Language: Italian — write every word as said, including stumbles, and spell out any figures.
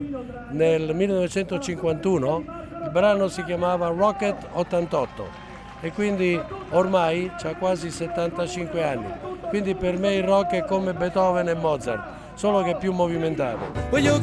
nel millenovecentocinquantuno, il brano si chiamava Rocket ottantotto e quindi ormai ha quasi settantacinque anni, quindi per me il rock è come Beethoven e Mozart, solo che più movimentato.